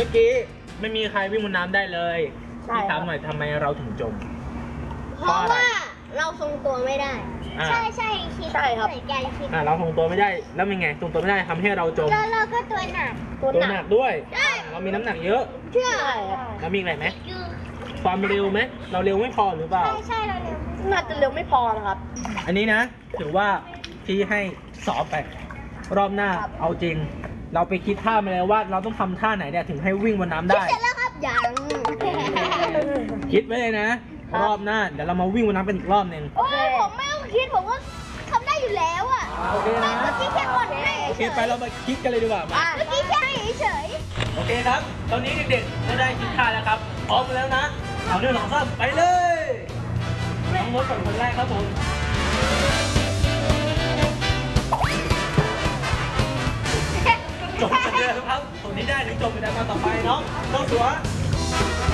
มื่อกี้ไม่มีใครวิ่งบนน้ำได้เลยพี่ถามหน่อยทำไมเราถึงจมเพราะว่าเราทรงตัวไม่ได้ ใช่คิดใช่ครับเหมือนกันคิดเราทรงตัวไม่ได้แล้วเป็นไงทรงตัวไม่ได้ทำให้เราจมแล้วเราก็ตัวหนักตัวหนักด้วยเรามีน้ำหนักเยอะเชื่อแล้วมีอะไรไหมความเร็วไหมเราเร็วไม่พอหรือเปล่าใช่เราเร็วน่าจะเร็วไม่พอนะครับอันนี้นะถือว่าพี่ให้สอบไปรอบหน้าเอาจริง เราไปคิดท่ามาแล้วว่าเราต้องทำท่าไหนเนี่ยถึงให้วิ่งบนน้ำได้เสร็จแล้วครับยังคิดไว้เลยนะ รอบหน้าเดี๋ยวเรามาวิ่งบนน้ำกันอีกรอบหนึ่งโอ้ยผมไม่ต้องคิดผมก็ทำได้อยู่แล้วอ่ะโอเคนะเมื่อกี้แค่บ่นให้โอเคไปเรามาคิดกันเลยดีกว่ามาเมื่อกี้แค่ให้เฉยโอเคครับ ตอนนี้เด็กๆก็ได้คิดท่าแล้วครับพร้อมแล้วนะเอา1 2 3ไปเลยน้องมดก่อนคนแรกครับผมจบกันเลยครับคนที่ได้ถึงจบไปได้มาต่อไปเนาะน้องสัว